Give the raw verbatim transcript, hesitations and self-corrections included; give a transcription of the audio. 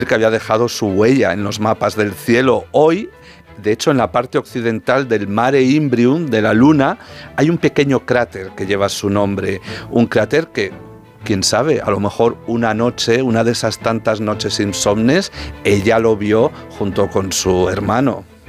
que había dejado su huella en los mapas del cielo. Hoy, de hecho, en la parte occidental del Mare Imbrium, de la Luna, hay un pequeño cráter que lleva su nombre. Un cráter que, quién sabe, a lo mejor una noche, una de esas tantas noches insomnes, ella lo vio junto con su hermano.